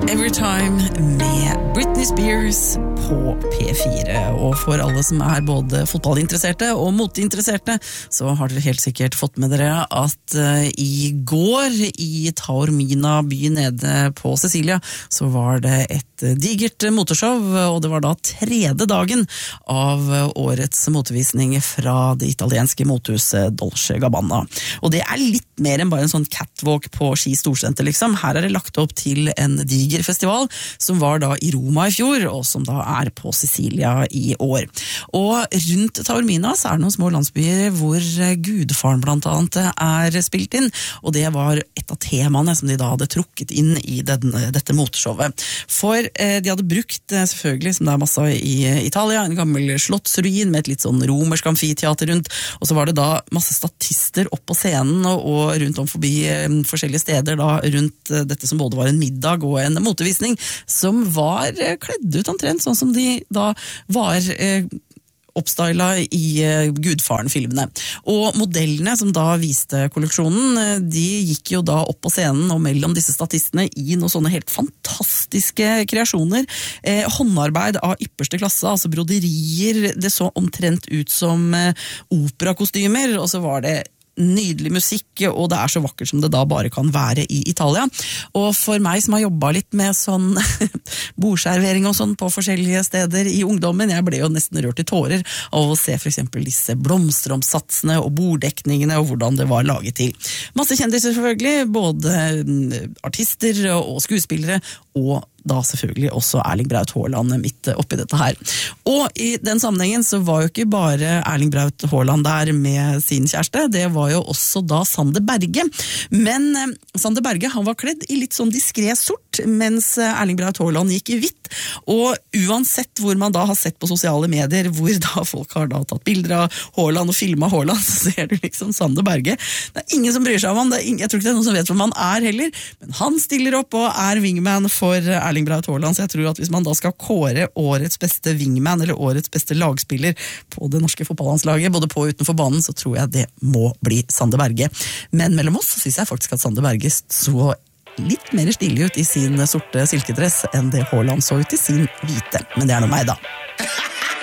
Everytime med Britney Spears på P4. Og for alle som både fotballinteresserte og moteinteresserte, så har dere helt sikkert fått med dere at i går i Taormina by nede på Sicilia, så var det et digert moteshow, og det var da tredje dagen av årets motevisning fra det italienske motehuset Dolce Gabbana. Og det litt mer enn bare en sånn catwalk på Ski Storsenter, liksom. Her det lagt opp til en diger festival som var da i Roma i fjor, og som da på Sicilia i år. Og rundt Taormina så det noen små landsbyer hvor Gudfaren blant annet spilt inn, og det var et av temaene som de da hadde trukket inn i dette moteshowet. For de hadde brukt, selvfølgelig, som det masse i Italia, en gammel slottsruin med et litt sånn romersk amfiteater rundt, og så var det da masse statister opp på scenen og rundt om forbi forskjellige steder da, rundt dette som både var en middag og en motevisning, som var kledd ut omtrent sånn som de da var oppstylet i Gudfaren-filmene. Og modellene som da viste kolleksjonen, de gikk jo da opp på scenen og mellom disse statistene i noen sånne helt fantastiske kreasjoner. Håndarbeid av ypperste klasse, altså broderier, det så omtrent ut som operakostymer, og så var det nydelig musikk, og det så vakkert som det da bare kan være i Italia. Og for meg som har jobbet litt med sånn bordservering og sånn på forskjellige steder i ungdommen, jeg ble jo nesten rørt i tårer av å se for eksempel disse blomsteromsatsene og borddekningene og hvordan det var laget til. Masse kjendiser selvfølgelig, både artister og skuespillere, og da selvfølgelig også Erling Braut Haaland midt oppi dette her. Og i den sammenhengen så var jo ikke bare Erling Braut Haaland der med sin kjæreste, det var jo også da Sander Berge. Men Sander Berge, han var kledd i litt sånn diskret sort, mens Erling Braut Haaland gikk i hvitt. Og uansett hvor man da har sett på sosiale medier, hvor da folk har da tatt bilder av Haaland og filmet Haaland, så ser du liksom Sander Berge. Det ingen som bryr seg om han, jeg tror ikke det noen som vet hvem han heller, men han stiller opp og wingman for Erling Braut Haaland, så jeg tror at hvis man da skal kåre årets beste wingman eller årets beste lagspiller på det norske fotballandslaget, både på og utenfor banen, så tror jeg det må bli Sander Berge. Men mellom oss så synes jeg faktisk at Sander Berge så litt mer stilig ut i sin sorte silkedress enn det Haaland så ut i sin hvite. Men det noe meg da.